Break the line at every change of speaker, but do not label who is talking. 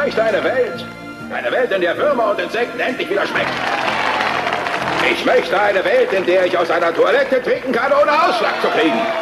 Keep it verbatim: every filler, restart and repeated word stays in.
möchte eine Welt. Eine Welt, in der Würmer und Insekten endlich wieder schmecken. Ich möchte eine Welt, in der ich aus einer Toilette trinken kann, ohne Ausschlag zu kriegen.